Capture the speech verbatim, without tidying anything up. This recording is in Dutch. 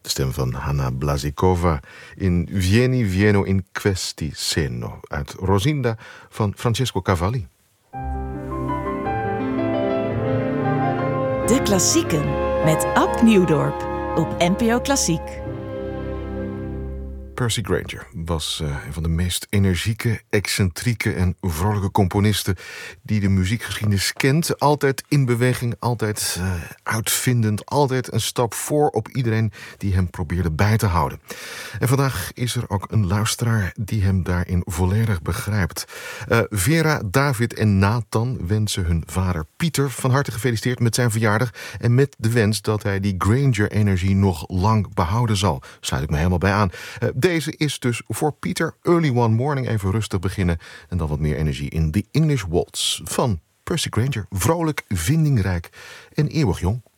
De stem van Hanna Blasíková in Vieni Vieno in questi seno uit Rosinda van Francesco Cavalli. De Klassieken met Ab Nieuwdorp op N P O Klassiek. Percy Grainger was uh, een van de meest energieke, excentrieke en vrolijke componisten die de muziekgeschiedenis kent. Altijd in beweging, altijd uh, uitvindend, altijd een stap voor op iedereen die hem probeerde bij te houden. En vandaag is er ook een luisteraar die hem daarin volledig begrijpt. Uh, Vera, David en Nathan wensen hun vader Pieter van harte gefeliciteerd met zijn verjaardag en met de wens dat hij die Grainger-energie nog lang behouden zal. Sluit ik me helemaal bij aan. Uh, Deze is dus voor Pieter Early One Morning. Even rustig beginnen en dan wat meer energie in The English Waltz van Percy Grainger. Vrolijk, vindingrijk en eeuwig jong.